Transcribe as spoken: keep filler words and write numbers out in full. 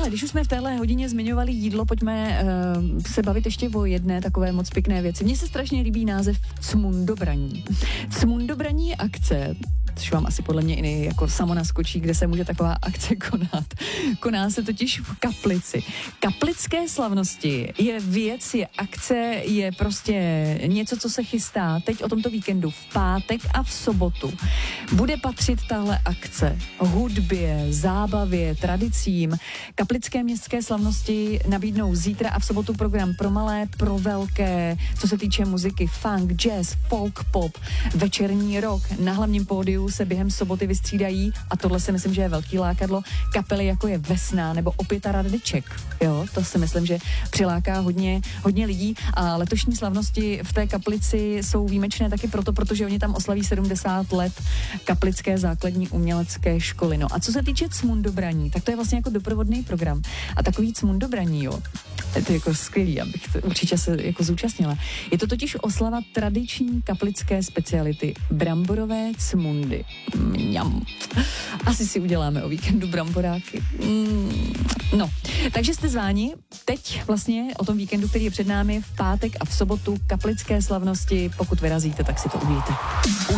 když už jsme v téhle hodině zmiňovali jídlo, pojďme uh, se bavit ještě o jedné takové moc pěkné věci. Mně se strašně líbí název Cmundobraní. Cmundobraní akce, což vám asi podle mě i jako samo naskočí, kde se může taková akce konat. Koná se totiž v Kaplici. Kaplické slavnosti je věc, je akce, je prostě něco, co se chystá teď o tomto víkendu v pátek a v sobotu. Bude patřit tahle akce hudbě, zábavě, tradicím. Kaplické městské slavnosti nabídnou zítra a v sobotu program pro malé, pro velké, co se týče muziky, funk, jazz, folk, pop, večerní rock. Na hlavním pódiu se během soboty vystřídají, a tohle si myslím, že je velký lákadlo, kapely jako je Vesna nebo Opěta Radeček. Jo, to si myslím, že přiláká hodně, hodně lidí a letošní slavnosti v té Kaplici jsou výjimečné taky proto, protože oni tam oslaví sedmdesát let Kaplické základní umělecké školy. No a co se týče Cmundobraní, tak to je vlastně jako doprovodný program. A takový Cmundobraní, jo, je to jako skvělý, abych to určitě se jako zúčastnila. Je to totiž oslava tradiční kaplické speciality bramborové cmundy. Mňam. Asi si uděláme o víkendu bramboráky. Mm. No, takže jste zváni teď vlastně o tom víkendu, který je před námi v pátek a v sobotu kaplické slavnosti. Pokud vyrazíte, tak si to uvidíte.